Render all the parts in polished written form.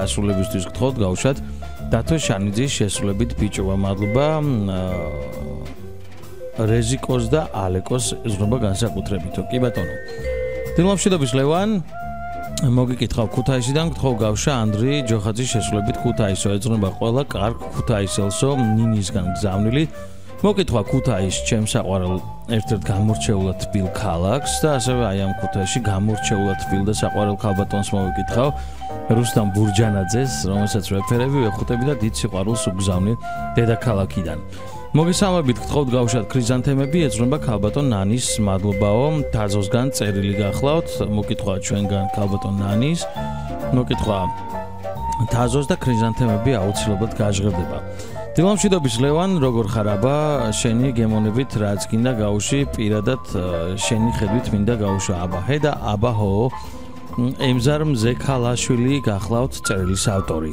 დასრულებისთვის გთხოვთ გავუშვათ დათო შანიძის შესრულებით ბიჭობა მადლობა რეზიკოს და ალეკოს ეზრობა განსაკუთრებითო კი ბატონო დილამშვიდობის ლევან მოგიკითხავ ქუთაისიდან გთხოვ გავშა ანდრი ჯოხაძის შესრულებით ქუთაისო ეძღვნება ყველა კარგ ქუთაისელსო ნინისგან გზავნილი მოგკითხვა ქუთაის ჩემს საყვარელ ერთ-ერთ გამორჩეულად თბილ ქალაქს და ასევე აი ამ ქუთაისში გამორჩეულად თბილ და საყვარელ ქალბატონს მოვიკითხავ რუსტამ ბურჯანაძეს რომელსაც რეფერები ვეხუტები და დიდ სიყვარულს უგზავნი დედაქალაქიდან მოგესალმებით გთხოვთ გავუშვათ ქრიზანთემები ეძღვნება ქალბატონ ნანის მადლობაო თაზოსგან წერილი გახლავთ მოგკითხვა ჩვენგან ქალბატონ ნანის მოგკითხვა თაზოს და ქრიზანთემები აუცილებლად გაჟღერდება დილამშვიდობის ლევან როგორ ხარ აბა შენი გემონებით რაც გინდა გაუში პირადად შენი ხედვით მინდა გაუშვა აბა ჰე და აბა ჰო ემზარ მზექალაშვილი გახლავთ წერილის ავტორი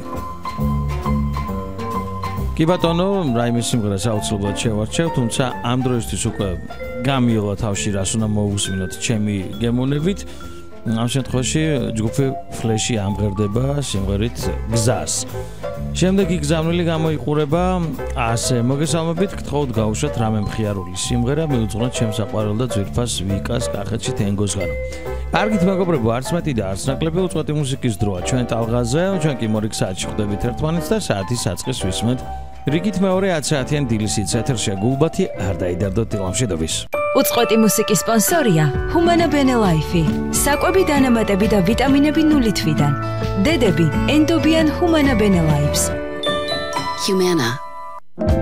კი ბატონო რაიმე სიმღერას აუცილებლად შევარჩევ თუმცა ამ დროისთვის უკვე გამიოლა თავში რას უნდა მოусმინოთ ჩემი გემონებით ამ შემთხვევაში ჯგუფი ფლეში ამღერდება სიმღერით გზას შემდეგი გზავნილი გამოიყურება ასე მოგესალმებით გთხოვთ გავუშვათ რამე მხიარული სიმღერა მიუძღვნოთ ჩემს საყვარელ და ძვირფას ვიკას კახეთში თენგოსგანო კარგით მეგობრებო არც მეტი და არც ნაკლები უწყვეტი მუსიკის დროა ჩვენ ტალღაზე ჩვენ კი მორიგ საათში ხვდებით ერთმანეთს და საათის საწყის ვისმენთ რიგით მეორე 10 საათიან დილისიც ეთერშია გულბათი არ დაიდარდოთ დილამშვიდობის უწყვეტი მუსიკის სპონსორია Humana Bene Life საკვები დანამატები და ვიტამინები 0 თვიდან დედები ენდობიან Humana Bene Lives Humana